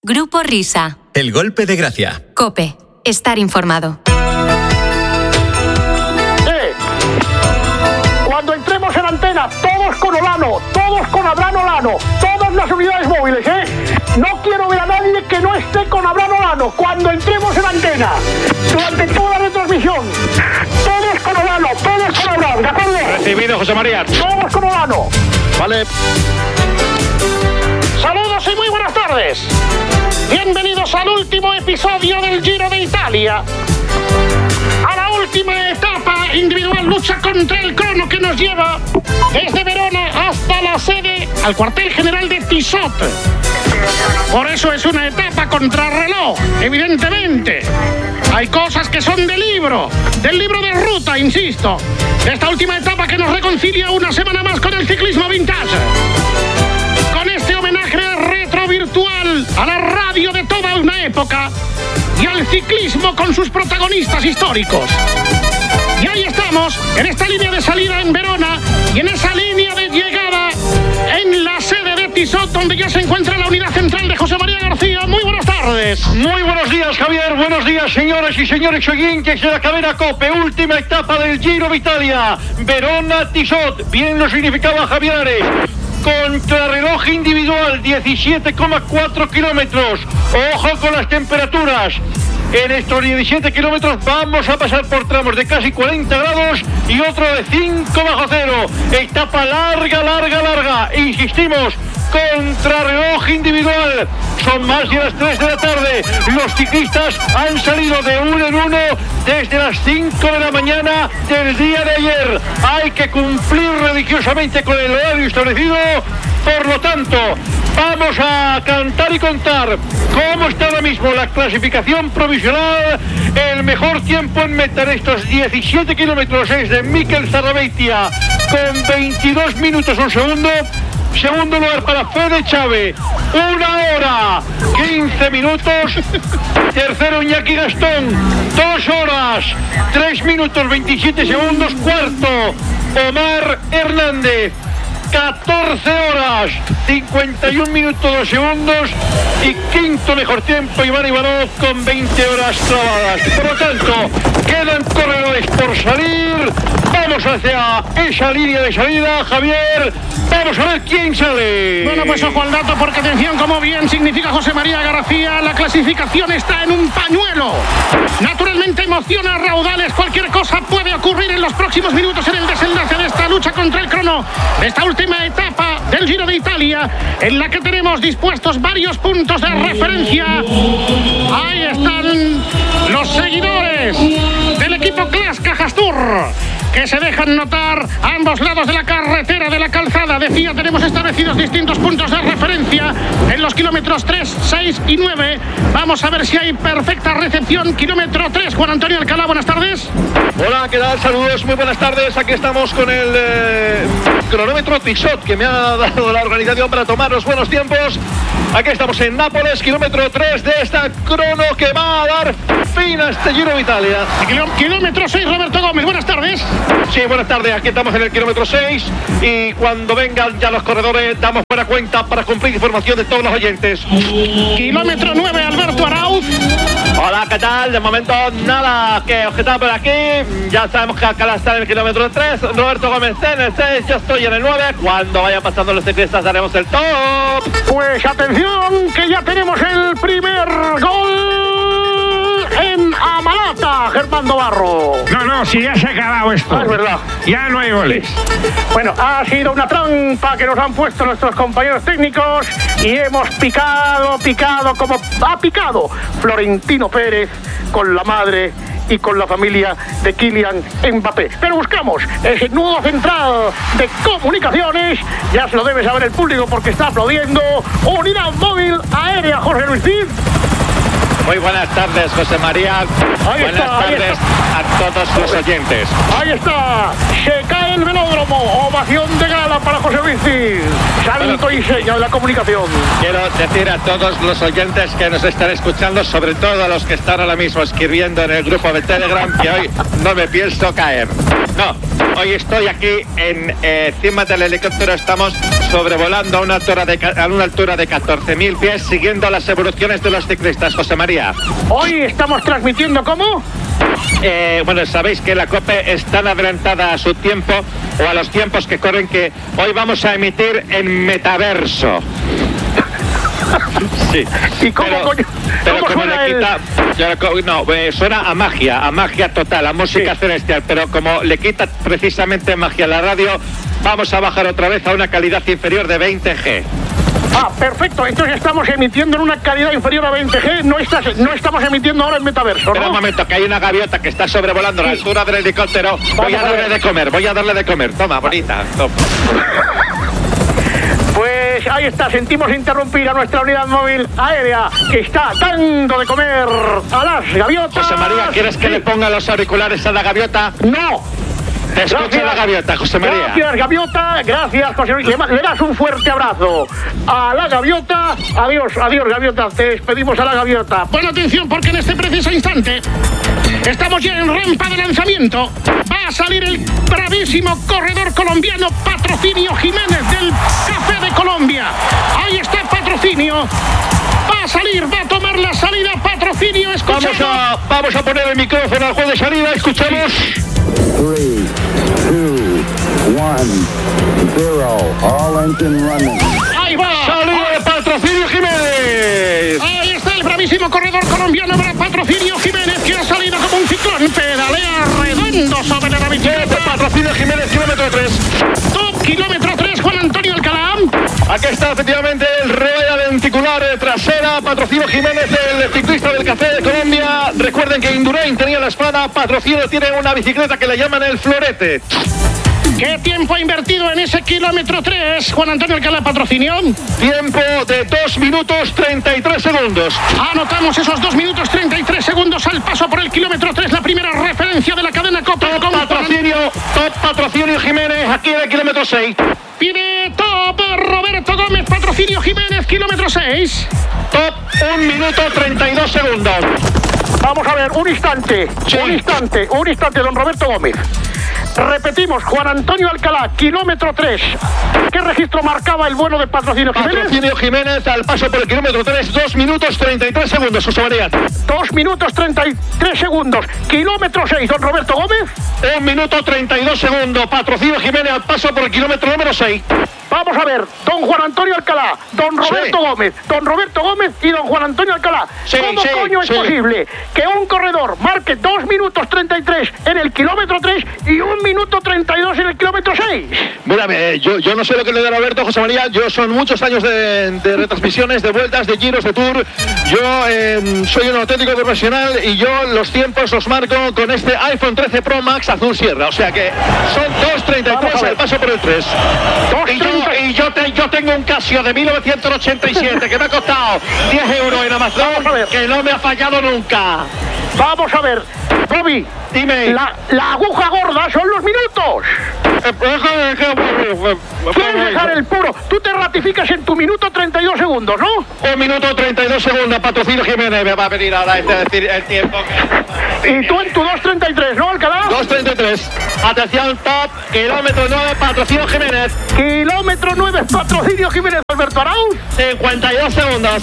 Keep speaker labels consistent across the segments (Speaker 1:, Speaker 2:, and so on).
Speaker 1: Grupo Risa.
Speaker 2: El golpe de gracia.
Speaker 1: COPE. Estar informado.
Speaker 3: Cuando entremos en antena, todos con Olano, todos con Abraham Olano, todas las unidades móviles, No quiero ver a nadie que no esté con Abraham Olano cuando entremos en antena, durante toda la retransmisión. Todos con Olano, todos con Abraham, ¿de acuerdo?
Speaker 4: Recibido, José María.
Speaker 3: Todos con Olano.
Speaker 4: Vale.
Speaker 3: Saludos y muy buenas tardes. Bienvenidos al último episodio del Giro de Italia. A la última etapa individual, lucha contra el crono que nos lleva desde Verona hasta la sede, al cuartel general de Tissot. Por eso es una etapa contrarreloj, evidentemente. Hay cosas que son del libro de ruta, insisto. Esta última etapa que nos reconcilia una semana más con el ciclismo vintage. Con este homenaje retro virtual a la radio de toda una época y al ciclismo con sus protagonistas históricos. Y ahí estamos, en esta línea de salida en Verona y en esa línea de llegada en la sede de Tissot, donde ya se encuentra la unidad central de José María García. Muy buenas tardes.
Speaker 4: Muy buenos días, Javier. Buenos días, señoras y señores oyentes de la cadena COPE. Última etapa del Giro de Italia. Verona-Tissot. Bien lo significaba Javier Ares. Contrarreloj individual, 17,4 kilómetros. Ojo con las temperaturas. En estos 17 kilómetros vamos a pasar por tramos de casi 40 grados y otro de 5 bajo cero. Etapa larga. Insistimos, contrarreloj individual. Son más de las 3 de la tarde. Los ciclistas han salido de uno en uno desde las 5 de la mañana del día de ayer. Hay que cumplir religiosamente con el horario establecido. Por lo tanto, vamos a cantar y contar cómo está ahora mismo la clasificación provisional. El mejor tiempo en meta en estos 17 kilómetros es de Mikel Zarrabeitia con 22 minutos un segundo. Segundo lugar para Fede Chávez, 1 hora 15 minutos. Tercero Iñaki Gastón, 2 horas 3 minutos 27 segundos. Cuarto Omar Hernández, 14 horas 51 minutos 2 segundos. Y quinto mejor tiempo Iván Ivanov con 20 horas clavadas. Por lo tanto, quedan corredores por salir. Vamos hacia esa línea de salida, Javier. Vamos a ver quién sale.
Speaker 3: Bueno, pues ojo al dato, porque atención, como bien significa José María García, la clasificación está en un pañuelo. Naturalmente emociona a raudales. Cualquier cosa puede ocurrir en los próximos minutos en el desenlace de esta lucha contra el crono, de esta última etapa del Giro de Italia, en la que tenemos dispuestos varios puntos de referencia. Ahí están los seguidores del equipo Clas Cajastur, que se dejan notar a ambos lados de la carretera, de la calzada. Decía, tenemos establecidos distintos puntos de referencia en los kilómetros 3, 6 y 9. Vamos a ver si hay perfecta recepción. Kilómetro 3, Juan Antonio Alcalá, buenas tardes.
Speaker 4: Hola, ¿qué tal? Saludos, muy buenas tardes. Aquí estamos con el cronómetro Tissot, que me ha dado la organización para tomar los buenos tiempos. Aquí estamos en Nápoles, kilómetro 3 de esta crono que va a dar fin a este Giro de Italia.
Speaker 3: Kilómetro 6, Roberto Gómez, buenas tardes.
Speaker 4: Sí, buenas tardes. Aquí estamos en el kilómetro 6 y cuando vengan ya los corredores damos buena cuenta para cumplir información de todos los oyentes.
Speaker 3: Kilómetro 9, Alberto Arauz.
Speaker 5: Hola, ¿qué tal? De momento nada que objetar por aquí. Ya sabemos que Alcalá está en el kilómetro 3, Roberto Gómez en el 6, yo estoy en el 9. Cuando vayan pasando los ciclistas daremos el top.
Speaker 3: Pues atención, que ya tenemos el primer gol en Amalata, Germán Navarro.
Speaker 6: No, si ya se ha acabado esto.
Speaker 3: Es verdad.
Speaker 6: Ya no hay goles.
Speaker 3: Bueno, ha sido una trampa que nos han puesto nuestros compañeros técnicos y hemos picado como ha picado Florentino Pérez con la madre y con la familia de Kylian Mbappé. Pero buscamos ese nudo central de comunicaciones. Ya se lo debe saber el público porque está aplaudiendo. Unidad móvil aérea, Jorge Luis Cid.
Speaker 5: Muy buenas tardes, José María. Buenas tardes a todos los oyentes.
Speaker 3: Ahí está. Se cae el velódromo. Ovación de gala para José Luis Cid. Santo y seña de la comunicación.
Speaker 5: Quiero decir a todos los oyentes que nos están escuchando, sobre todo a los que están ahora mismo escribiendo en el grupo de Telegram, que hoy no me pienso caer. No, hoy estoy aquí encima del helicóptero. Estamos sobrevolando a una altura de 14.000 pies, siguiendo las evoluciones de los ciclistas. José María.
Speaker 3: Hoy estamos transmitiendo ¿cómo?
Speaker 5: Bueno, sabéis que la COPE es tan adelantada a su tiempo o a los tiempos que corren que hoy vamos a emitir en metaverso. Sí.
Speaker 3: ¿Y cómo suena
Speaker 5: suena a magia total, a música celestial, pero como le quita precisamente magia a la radio, vamos a bajar otra vez a una calidad inferior de 20G.
Speaker 3: Ah, perfecto. Entonces estamos emitiendo en una calidad inferior a 20G. No estamos emitiendo ahora en metaverso, ¿no?
Speaker 5: Pero un momento, que hay una gaviota que está sobrevolando la altura del helicóptero. Voy a darle de comer. Toma, bonita. Toma.
Speaker 3: Pues ahí está, sentimos interrumpir a nuestra unidad móvil aérea que está dando de comer a las gaviotas.
Speaker 5: José María, ¿quieres que le ponga los auriculares a la gaviota?
Speaker 3: ¡No!
Speaker 5: Te escucha la gaviota, José María.
Speaker 3: Gracias, gaviota. Gracias, José María. Le das un fuerte abrazo a la gaviota. Adiós, gaviota. Te despedimos a la gaviota. Pon atención porque en este preciso instante estamos ya en rampa de lanzamiento. Va a salir el bravísimo corredor colombiano Patrocinio Jiménez del Café de Colombia. Ahí está Patrocinio. Va a salir, va a tomar la salida Patrocinio.
Speaker 4: Vamos a poner el micrófono al juez de salida. Escuchamos.
Speaker 2: 3, 2, 1, 0. All engine running.
Speaker 3: Ahí va.
Speaker 4: ¡Salida de Patrocinio Jiménez!
Speaker 3: Ahí está el bravísimo corredor colombiano Patrocinio Jiménez, que ha salido como un ciclón. Pedalea redondo sobre la bicicleta.
Speaker 4: Patrocinio Jiménez, kilómetro 3.
Speaker 3: Top kilómetro 3, Juan Antonio Alcalá.
Speaker 4: Aquí está efectivamente el rueda lenticular trasera. Patrocinio Jiménez, el ciclista del Café de Colombia. Recuerden que Indurain tenía la espada. Patrocinio tiene una bicicleta que le llaman el Florete.
Speaker 3: ¿Qué tiempo ha invertido en ese kilómetro 3, Juan Antonio Alcalá Patrocinio?
Speaker 4: Tiempo de 2 minutos 33 segundos.
Speaker 3: Anotamos esos 2 minutos 33 segundos al paso por el kilómetro 3, la primera referencia de la cadena COPE.
Speaker 4: Top Patrocinio Jiménez, aquí en el kilómetro 6.
Speaker 3: Pide top Roberto Gómez, Patrocinio Jiménez, kilómetro 6.
Speaker 4: Top 1 minuto 32 segundos.
Speaker 3: Vamos a ver, un instante, don Roberto Gómez. Repetimos, Juan Antonio Alcalá, kilómetro 3. ¿Qué registro marcaba el bueno de Patrocinio Jiménez?
Speaker 4: Patrocinio Jiménez al paso por el kilómetro 3, 2 minutos 33 segundos, José María.
Speaker 3: 2 minutos 33 segundos. Kilómetro 6, don Roberto Gómez.
Speaker 4: 1 minuto 32 segundos. Patrocinio Jiménez al paso por el kilómetro número 6.
Speaker 3: Vamos a ver, don Juan Antonio Alcalá, don Roberto Gómez, don Roberto Gómez y don Juan Antonio Alcalá. ¿Cómo coño es posible que un corredor marque 2 minutos 33 en el kilómetro 3 y 1 minuto 32 en el kilómetro 6?
Speaker 4: Mírame, yo no sé lo que le da Roberto, José María. Yo son muchos años de retransmisiones, de vueltas, de giros, de tour. Yo soy un auténtico profesional y yo los tiempos los marco con este iPhone 13 Pro Max azul sierra. O sea que son 2.33 al paso por el 3. Y yo tengo un Casio de 1987 que me ha costado 10 euros en Amazon, que no me ha fallado nunca.
Speaker 3: Vamos a ver, Bobby,
Speaker 4: dime.
Speaker 3: La aguja gorda son los minutos. ¿Quieres dejar el puro? Tú te ratificas en tu minuto 32 segundos, ¿no?
Speaker 4: 1 minuto 32 segundos, Patrocinio Jiménez. Me va a venir ahora a decir el tiempo.
Speaker 3: Y tú en tu 2.33, ¿no, Alcalá?
Speaker 4: 2.33. Atención, top, kilómetro 9, Patrocinio Jiménez.
Speaker 3: Kilómetro 9, Patrocinio Jiménez, Alberto Arauz.
Speaker 4: 52 segundos.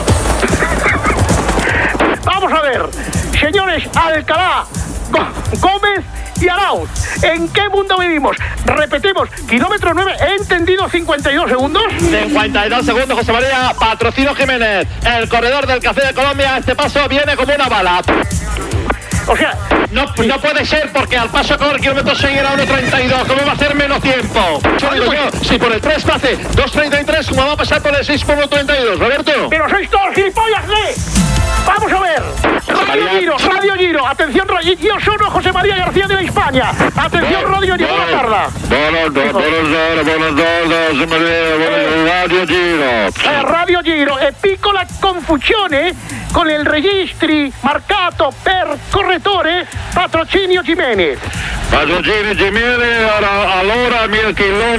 Speaker 3: Vamos a ver, señores Alcalá, Gómez y Arauz, ¿en qué mundo vivimos? Repetimos, kilómetro 9, he entendido 52 segundos.
Speaker 5: 52 segundos, José María. Patrocinio Jiménez, el corredor del Café de Colombia. Este paso viene como una bala.
Speaker 3: O sea,
Speaker 5: no puede ser porque al paso con el kilómetro 6 era 1.32. ¿Cómo va a hacer menos tiempo? Si por el 3 hace 2.33, ¿cómo va a pasar por el 6 por 1.32, Roberto?
Speaker 3: Pero sois todos gilipollas, Vamos a ver. Radio Giro. Atención, yo soy José María García de la España. Atención, Radio Giro. Buona tarda.
Speaker 4: Radio Giro.
Speaker 3: Radio Giro. E piccola confusione con il registri marcato per correttore Patrocinio Jiménez.
Speaker 4: Patrocinio Jiménez, allora 1000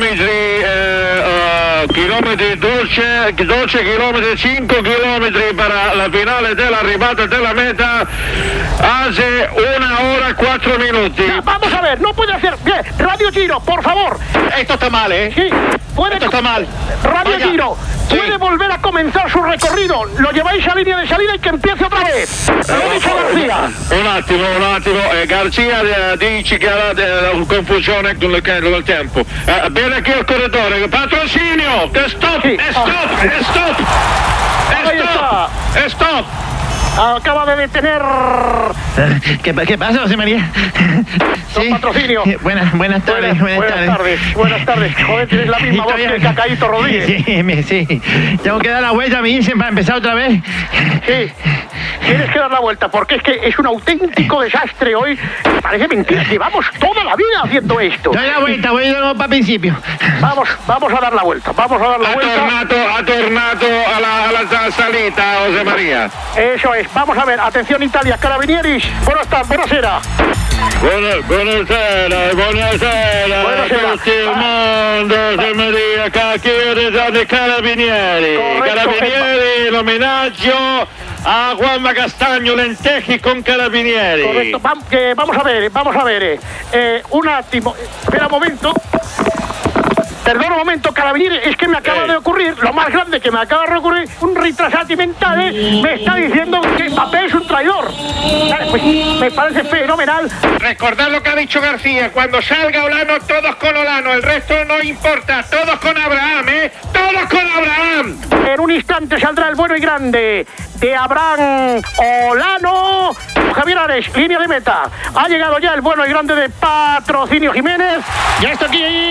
Speaker 4: chilometri 12 chilometri, 5 chilometri per la finale dell'arrivata della meta. Hace 1 hora 4 minutos.
Speaker 3: Ya, vamos a ver, no puede hacer... Bien, Radio Giro, por favor.
Speaker 4: Esto está mal, ¿eh?
Speaker 3: Sí, puede...
Speaker 4: Esto está mal.
Speaker 3: Radio
Speaker 4: Oiga,
Speaker 3: Giro,
Speaker 4: sí.
Speaker 3: puede volver a comenzar su recorrido. Lo lleváis a línea de salida y que empiece otra vez. Lo ha dicho García.
Speaker 4: Un attimo. Garcia dice che ha confusione con il tempo. Viene qui al corridore. Patrocinio! Stop!
Speaker 3: Sí.
Speaker 4: Stop!
Speaker 3: Ahí está.
Speaker 4: Stop!
Speaker 3: Acaba de detener...
Speaker 7: ¿Qué pasa, José María?
Speaker 3: Don Patrocinio.
Speaker 7: Buenas tardes.
Speaker 3: Buenas tardes. Joder, tienes la misma voz que el Cacaíto Rodríguez.
Speaker 7: Sí. Tengo que dar la vuelta a mi Isen para empezar otra vez.
Speaker 3: Sí. Tienes que dar la vuelta porque es que es un auténtico desastre hoy. Parece mentira. Llevamos toda la vida haciendo esto.
Speaker 7: Doy la vuelta, voy de nuevo para principio.
Speaker 3: Vamos a dar la vuelta. Vamos a dar la vuelta.
Speaker 4: Ha tornato alla salita, José María.
Speaker 3: Eso es. Vamos a ver. Atención, Italia. Carabinieris. Buonasera.
Speaker 4: Buonasera. Tutto il mondo, José María. Cacchiere dei Carabinieri.
Speaker 3: Corretto.
Speaker 4: Carabinieri, l'omenaggio a Juanma Castagno, lenteji con Carabinieri.
Speaker 3: Correcto. Vamos a ver. Un attimo. Espera un momento. Perdona un momento, Carabinieri, es que me acaba de ocurrir, lo más grande que me acaba de ocurrir, un retrasati mentale me está diciendo que Mbappé es un traidor. Pues me parece fenomenal.
Speaker 6: Recordad lo que ha dicho García, cuando salga Olano, todos con Olano, el resto no importa, todos con Abraham, todos con Abraham.
Speaker 3: En un instante saldrá el bueno y grande de Abraham Olano. Javier Ares, línea de meta. Ha llegado ya el bueno y grande de Patrocinio Jiménez. Ya está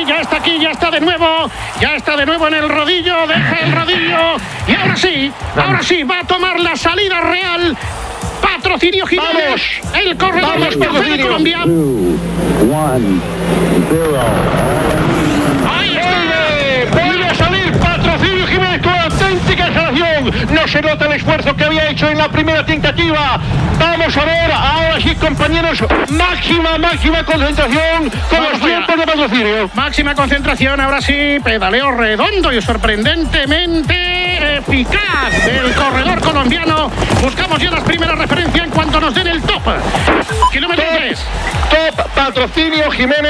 Speaker 3: de nuevo en el rodillo, deja el rodillo. Y ahora sí, va a tomar la salida real. Patrocinio Jiménez, el corredor de Colombia.
Speaker 2: 2, 1, 0.
Speaker 3: Ahí está.
Speaker 4: Vuelve a salir Patrocinio Jiménez con auténtica exhalación. No se nota el esfuerzo que había hecho en la primera tentativa. Vamos a ver, ahora sí, compañeros, máxima concentración con los tiempos de Patrocinio.
Speaker 3: Máxima concentración, ahora sí, pedaleo redondo y sorprendentemente eficaz del corredor colombiano. Buscamos ya las primeras referencias en cuanto nos den el top. Kilómetro 3.
Speaker 4: Top Patrocinio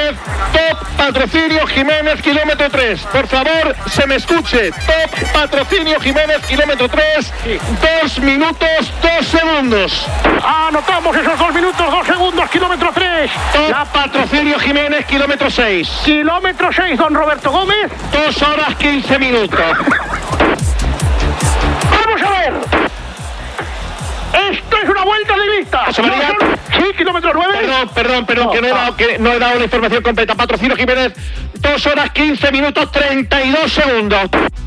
Speaker 4: Jiménez, kilómetro 3. Por favor, se me escuche. Top Patrocinio Jiménez, kilómetro 3. 2 minutos, 2 segundos.
Speaker 3: Anotamos esos 2 minutos, 2 segundos, kilómetro 3.
Speaker 4: Top Patrocinio Jiménez, kilómetro 6.
Speaker 3: Kilómetro 6, don Roberto Gómez.
Speaker 4: 2 horas 15 minutos.
Speaker 3: Vamos a ver. Esto es una vuelta de vista.
Speaker 4: ¿José María?
Speaker 3: Sí, kilómetro 9.
Speaker 4: Perdón, que no he dado la información completa. Patrocinio Jiménez, 2 horas 15 minutos 32 segundos.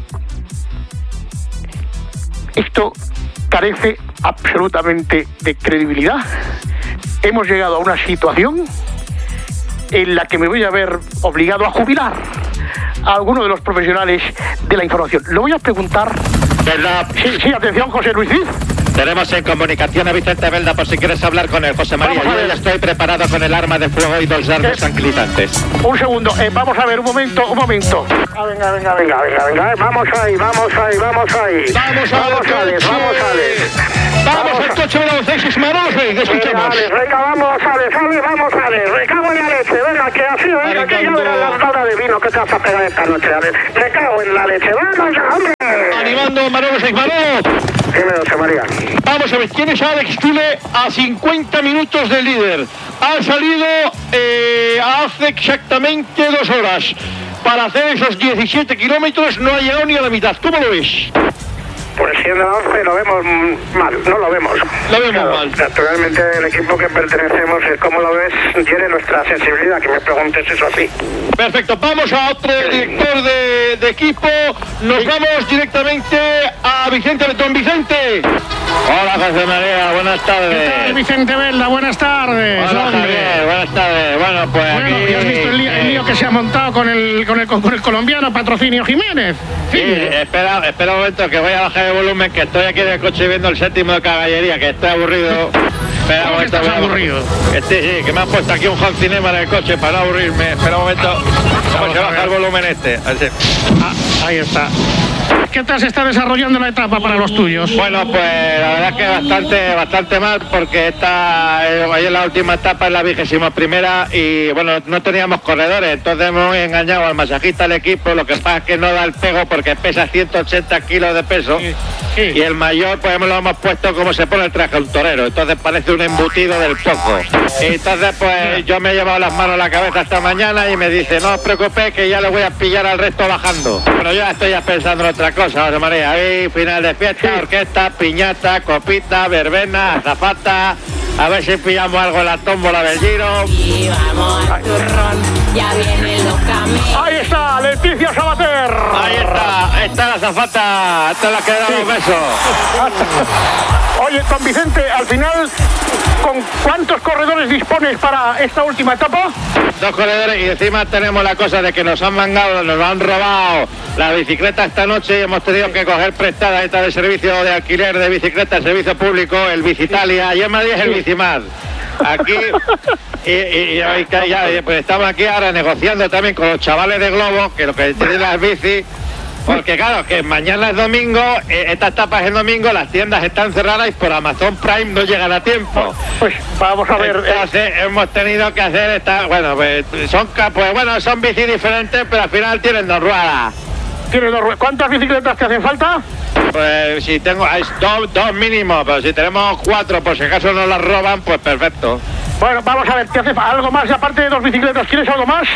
Speaker 3: Esto carece absolutamente de credibilidad. Hemos llegado a una situación en la que me voy a ver obligado a jubilar a alguno de los profesionales de la información. Lo voy a preguntar.
Speaker 4: ¿Verdad?
Speaker 3: Sí, atención, José Luis Cid.
Speaker 5: Tenemos en comunicación a Vicente Belda por si quieres hablar con él, José María.
Speaker 3: Vamos a
Speaker 5: Yo
Speaker 3: ver.
Speaker 5: ya estoy preparado con el arma de fuego y 2 dardos tranquilizantes.
Speaker 3: Un segundo, vamos a ver, un momento. Venga. Vamos ahí.
Speaker 4: Vamos al coche de los seis Marosen, escuchemos.
Speaker 3: Venga, vamos a ver. Recago en la leche, venga, que así, venga, que ya verás la tabla de vino que te vas a pegar esta noche. A ver, recago en la leche, vamos ya, hombre.
Speaker 4: Animando Manolo Seismanolo.
Speaker 3: Dime, José María.
Speaker 4: Vamos a ver, tienes a Alex Tule a 50 minutos del líder. Ha salido hace exactamente 2 horas. Para hacer esos 17 kilómetros no ha llegado ni a la mitad. ¿Cómo lo ves?
Speaker 3: Pues siendo la 11 lo vemos mal, no lo vemos.
Speaker 4: Lo vemos mal.
Speaker 3: Naturalmente el equipo que pertenecemos, ¿cómo lo ves? Tiene nuestra sensibilidad, que me preguntes eso así.
Speaker 4: Perfecto, vamos a otro director de equipo. Nos vamos directamente a Vicente. Don Vicente.
Speaker 5: Hola, José María, buenas tardes.
Speaker 3: Vicente Belda, buenas tardes.
Speaker 5: Hola, Javier, buenas tardes. Bueno, pues
Speaker 3: Bueno,
Speaker 5: aquí...
Speaker 3: ¿ya has visto el lío que se ha montado con el colombiano Patrocinio Jiménez?
Speaker 5: Sí, espera un momento que voy a bajar el volumen, que estoy aquí en el coche viendo el 7º de caballería, que estoy aburrido. Espera un
Speaker 3: ¿Cómo que
Speaker 5: momento,
Speaker 3: estás aburrido?
Speaker 5: Sí, que me han puesto aquí un home cinema en el coche para no aburrirme. Espera un momento, vamos a bajar el volumen este. Así.
Speaker 3: Ahí está. ¿qué tal se está desarrollando la etapa para los tuyos?
Speaker 5: Bueno, pues la verdad es que bastante mal, porque hoy en la última etapa, es la 21ª, y bueno, no teníamos corredores, entonces hemos engañado al masajista del equipo. Lo que pasa es que no da el pego porque pesa 180 kilos de peso, y el mayor pues lo hemos puesto como se pone el traje a un torero, entonces parece un embutido del poco. Y entonces pues yo me he llevado las manos a la cabeza esta mañana y me dice, no os preocupéis que ya le voy a pillar al resto bajando. Pero yo ya estoy pensando en otra cosa, José María. Ahí, final de fiesta, orquesta, piñata, copita, verbena, azafata. A ver si pillamos algo en la tómbola del Giro.
Speaker 8: Y vamos al turrón, ya vienen los camellos.
Speaker 3: Ahí está, Leticia Sabater.
Speaker 5: Ahí está la azafata. Esta es la que da los besos.
Speaker 3: Oye, don Vicente, al final, ¿con cuántos corredores dispones para esta última etapa?
Speaker 5: 2 corredores, y encima tenemos la cosa de que nos han mangado, nos han robado la bicicleta esta noche, y hemos tenido que coger prestada esta de servicio de alquiler de bicicleta, servicio público, el Bicitalia, y en Madrid es el Bicimad. Aquí, pues estamos aquí ahora negociando también con los chavales de Globo, que lo que tienen las bicis. Porque claro, que mañana es domingo, esta etapa es el domingo, las tiendas están cerradas y por Amazon Prime no llegan a tiempo.
Speaker 3: Pues vamos a ver.
Speaker 5: Entonces hemos tenido que hacer esta, bueno, pues son bicis diferentes, pero al final tienen 2 ruedas.
Speaker 3: ¿Tienes 2 ruedas? ¿Cuántas bicicletas te hacen falta?
Speaker 5: Pues si tengo, hay 2 mínimo, pero si tenemos 4, por si acaso nos las roban, pues perfecto.
Speaker 3: Bueno, vamos a ver, ¿te hace algo más aparte de 2 bicicletas? ¿Quieres algo más?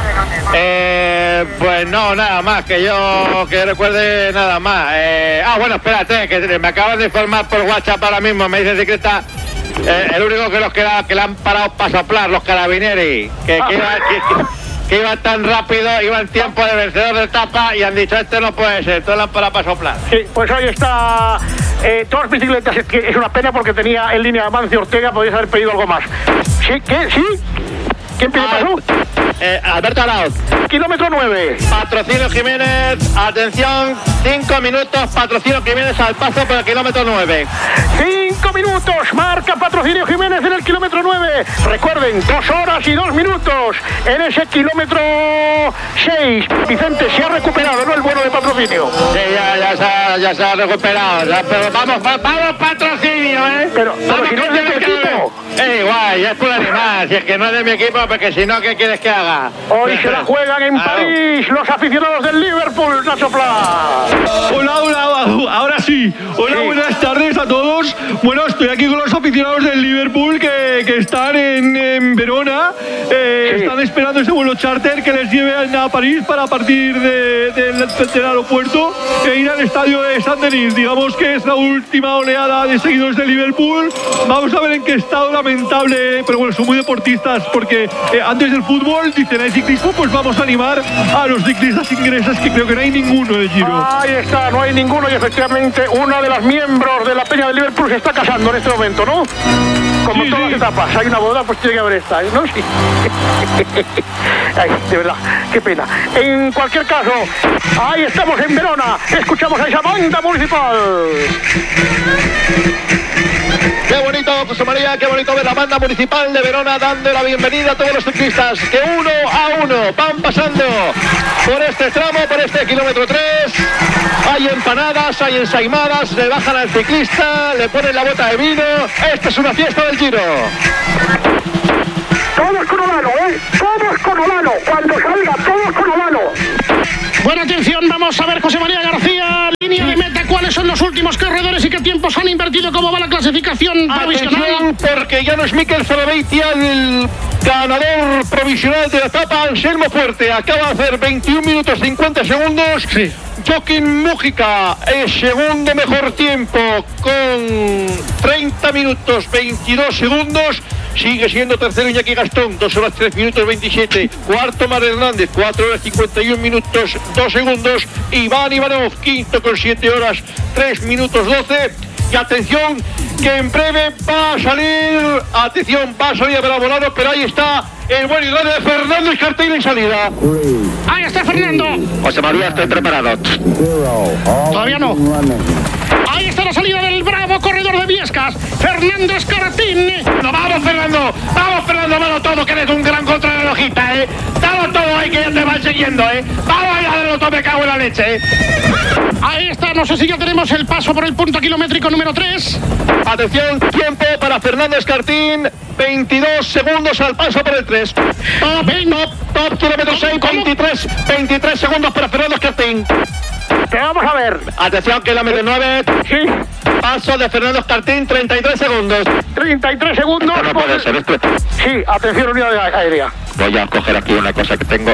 Speaker 5: Pues no, nada más, que recuerde nada más. Bueno, espérate, que me acaban de informar por WhatsApp ahora mismo, me dice Ciclista, el único que le han parado para soplar, los carabineros, que iba tan rápido, iba en tiempo de vencedor de etapa, y han dicho, este no puede ser, todos le han parado para soplar.
Speaker 3: Sí, pues ahí está, 2 bicicletas, es una pena porque tenía en línea Amancio Ortega, podías haber pedido algo más. ¿Sí? ¿Qué? ¿Sí? ¿Quién pide paso?
Speaker 5: Alberto Arauz.
Speaker 3: Kilómetro 9.
Speaker 5: Patrocinio Jiménez, atención, 5 minutos, Patrocinio Jiménez al paso por el kilómetro 9.
Speaker 3: 5 minutos, marca Patrocinio Jiménez en el kilómetro 9. Recuerden, 2 horas y 2 minutos en ese kilómetro 6. Vicente, se ha recuperado, ¿no? El vuelo de Patrocinio.
Speaker 5: Sí, ya se ha recuperado. Pero vamos Patrocinio, ¿eh?
Speaker 3: Pero si no es de mi equipo.
Speaker 5: Igual, ya es por animal. Si es que no es de mi equipo, porque si no, ¿qué quieres que haga?
Speaker 3: Hoy se la juegan en París los aficionados del Liverpool, Nacho Pla.
Speaker 4: Hola, ahora sí. Hola, buenas tardes a todos. Bueno, estoy aquí con los aficionados del Liverpool que están en Verona. Están esperando ese vuelo charter que les lleve a París para partir del aeropuerto e ir al estadio de Saint-Denis. Digamos que es la última oleada de seguidores del Liverpool. Vamos a ver en qué estado lamentable, pero bueno, son muy deportistas porque antes del fútbol dicen hay ciclismo, pues vamos a animar a los ciclistas ingleses, que creo que no hay ninguno del Giro.
Speaker 3: Ahí está, no hay ninguno, y efectivamente una de las miembros de la Peña del Liverpool se está casando en este momento, ¿no? Como en todas las etapas, hay una boda, pues tiene que haber esta, ¿no? Sí. Ay, de verdad, qué pena. En cualquier caso, ahí estamos en Verona, escuchamos a esa banda municipal.
Speaker 5: Qué bonito, José María, qué bonito ver la banda municipal de Verona dando la bienvenida a todos los ciclistas que 1 a 1 van pasando por este tramo, por este kilómetro 3. Hay empanadas, hay ensaimadas, le bajan al ciclista, le ponen la bota de vino. Esta es una fiesta del Giro.
Speaker 3: Todos con Olano, todos con Olano, cuando salga, todos con Olano. Buena atención, vamos a ver, José María García, línea de meta, ¿cuáles son los últimos corredores y qué tiempos han invertido? ¿Cómo va la clasificación provisional?
Speaker 4: Atención, porque ya no es Mikel Zerabeitia el ganador provisional de la etapa. Anselmo Fuerte acaba de hacer 21 minutos 50 segundos.
Speaker 3: Sí.
Speaker 4: Joaquín Mújica es segundo mejor tiempo con 30 minutos 22 segundos. Sigue siendo tercero Iñaki Gastón, 2 horas 3 minutos 27. Cuarto Mar Hernández, 4 horas 51 minutos 2 segundos. Iván Ivanov, quinto con 7 horas 3 minutos 12. Y atención, que en breve va a salir, a Bravo, pero ahí está el buen grande de Fernando Escarteira en salida.
Speaker 3: Ahí está Fernando.
Speaker 5: José María, estoy preparado.
Speaker 3: Todavía no. Ahí está la salida del bravo corredor de Viescas, Fernando Escartín.
Speaker 4: No, vamos, Fernando, dalo todo, que eres un gran contrarrelojista, dalo todo ahí, que ya te van siguiendo, vamos a darlo todo, me cago en la leche,
Speaker 3: Ahí está, no sé si ya tenemos el paso por el punto kilométrico número 3.
Speaker 5: Atención, tiempo para Fernando Escartín, 22 segundos al paso por el 3. Top, kilómetro 6, 23 segundos para Fernando Escartín.
Speaker 3: Pero vamos a ver.
Speaker 5: Atención, kilómetro 9.
Speaker 3: Sí.
Speaker 5: Paso de Fernando Escartín, 33 segundos.
Speaker 3: 33 segundos.
Speaker 5: Esto no puede ser, esto.
Speaker 3: Sí, atención, unidad aérea.
Speaker 5: Voy a coger aquí una cosa que tengo.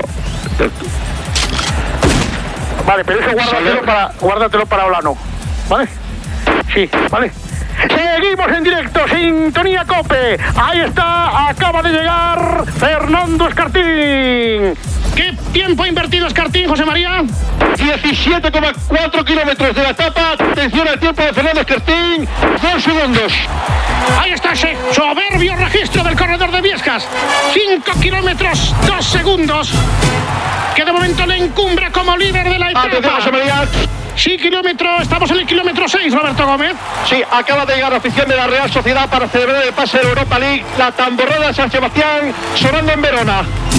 Speaker 3: Vale, pero eso guárdatelo para Olano. ¿Vale? Sí, vale. Seguimos en directo, sintonía COPE. Ahí está, acaba de llegar Fernando Escartín. ¿Qué tiempo ha invertido Escartín, José María?
Speaker 4: 17,4 kilómetros de la etapa. Atención al tiempo de Fernando Escartín, 2 segundos.
Speaker 3: Ahí está ese soberbio registro del corredor de Viescas. 5 kilómetros, 2 segundos. Que de momento le encumbra como líder de la etapa.
Speaker 4: Atención, José María.
Speaker 3: Sí, estamos en el kilómetro 6, Roberto Gómez.
Speaker 5: Sí, acaba de llegar la afición de la Real Sociedad para celebrar el pase de Europa League. La tamborrada de San Sebastián sonando en Verona.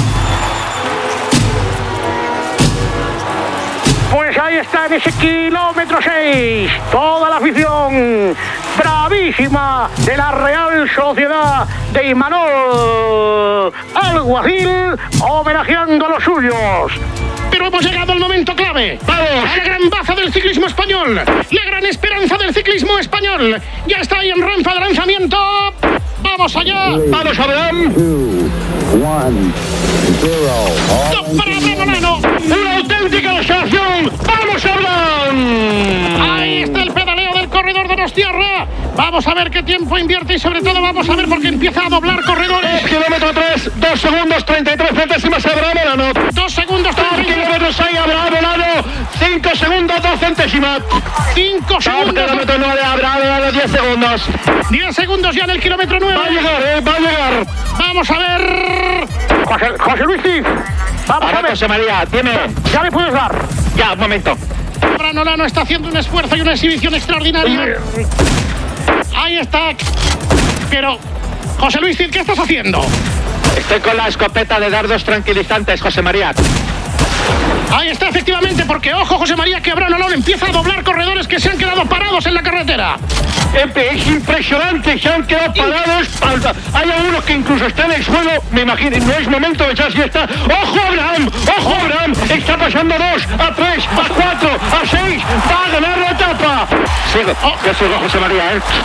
Speaker 3: Pues ahí está, en ese kilómetro 6, toda la afición bravísima de la Real Sociedad de Imanol Alguacil, homenajeando a los suyos. Pero hemos llegado al momento clave. ¡Vamos! A la gran baza del ciclismo español, la gran esperanza del ciclismo español. Ya está ahí en rampa de lanzamiento. ¡Vamos allá!
Speaker 4: ¡Vamos, Abraham!
Speaker 2: 2, 1, 0.
Speaker 3: ¡Top para Abraham Olano!
Speaker 4: ¡Una auténtica desación! ¡Vamos, Abraham!
Speaker 3: Ahí está el pedaleo del corredor de Donostiarra. Vamos a ver qué tiempo invierte y sobre todo vamos a ver por qué empieza a doblar corredores.
Speaker 4: Kilómetro 3, 2 segundos, 33 centésimas, Abraham Olano.
Speaker 3: 2 segundos, 3
Speaker 4: Kilómetro 6, Abraham Olano. 5 segundos, 2 centésimas.
Speaker 3: 5 segundos.
Speaker 4: Kilómetro 9, Abraham Olano, 10 segundos.
Speaker 3: 10 segundos ya en el kilómetro 9.
Speaker 4: Va a llegar.
Speaker 3: Vamos a ver. José Luis Cid. Vamos a ver.
Speaker 5: José María, dime.
Speaker 3: Ya le puedes dar.
Speaker 5: Ya, un momento.
Speaker 3: Abraham Olano está haciendo un esfuerzo y una exhibición extraordinaria. Ahí está. Pero, José Luis Cid, ¿qué estás haciendo?
Speaker 5: Estoy con la escopeta de dardos tranquilizantes, José María.
Speaker 3: Ahí está, efectivamente, porque, ojo, José María, que Abraham Olano empieza a doblar corredores que se han quedado parados en la carretera.
Speaker 4: Es impresionante, se han quedado parados. Hay algunos que incluso están en el suelo. Me imagino, no es momento de echar siesta. ¡Ojo, Abraham! ¡Ojo, Abraham! Está pasando 2, a 3, a 4, a 6. ¡Va a ganar la etapa!
Speaker 5: Yo sigo, José María,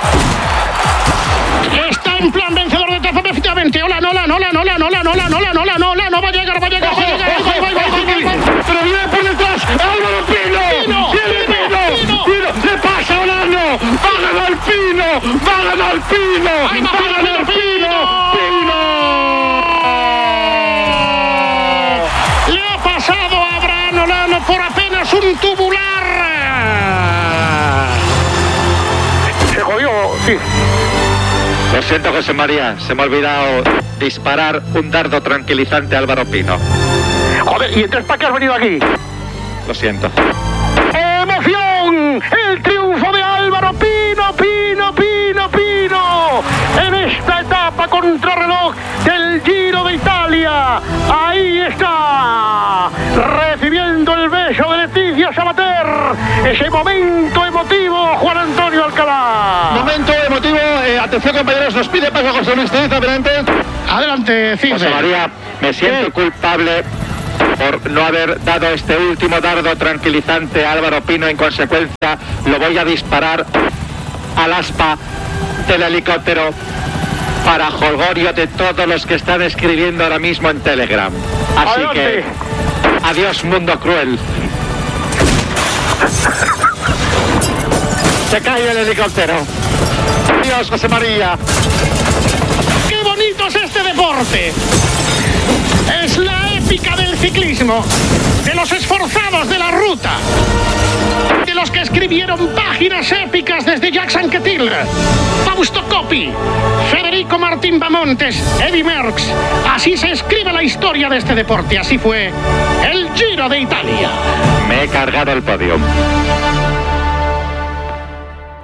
Speaker 3: Está en plan vencedor de etapa, efectivamente. Olano, va a llegar.
Speaker 4: Pero viene por detrás, Álvaro Pino. Pino, le pasa a Olano. Va a ganar Pino.
Speaker 3: Le ha pasado a Abraham Olano por apenas un tubular. Se jodió, sí.
Speaker 5: Lo siento, José María, se me ha olvidado disparar un dardo tranquilizante a Álvaro Pino.
Speaker 3: Joder, ¿y entonces para qué has venido aquí?
Speaker 5: Lo siento.
Speaker 3: ¡Emoción! ¡El triunfo de Álvaro Pino! En esta etapa contrarreloj del Giro de Italia. Ahí está, recibiendo el beso de Leticia Sabater. Ese momento emotivo, Juan Antonio Alcalá.
Speaker 4: Momento emotivo. Atención, compañeros, nos pide paso José Luis Cid.
Speaker 3: Adelante, Cid.
Speaker 5: José María, me siento culpable por no haber dado este último dardo tranquilizante a Álvaro Pino. En consecuencia, lo voy a disparar al aspa del helicóptero para jolgorio de todos los que están escribiendo ahora mismo en Telegram. Así
Speaker 3: Adelante.
Speaker 5: que, adiós, mundo cruel. Se cae el helicóptero. Adiós, José María.
Speaker 3: ¡Qué bonito es este deporte! Es la épica del ciclismo, de los esforzados de la ruta, de los que escribieron páginas épicas desde Jacques Anquetil, Fausto Coppi, Federico Martín Bamontes, Eddy Merckx. Así se escribe la historia de este deporte. Así fue el Giro de Italia.
Speaker 5: Me he cargado el podio.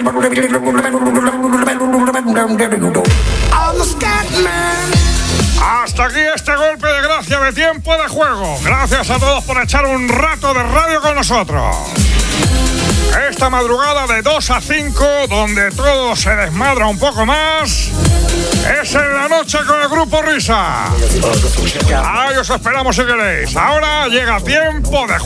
Speaker 3: Hasta aquí este golpe de gracia de tiempo de juego. Gracias a todos por echar un rato de radio con nosotros. Esta madrugada de 2 a 5, donde todo se desmadra un poco más, es en la noche con el Grupo Risa. Ahí os esperamos si queréis. Ahora llega tiempo de juego.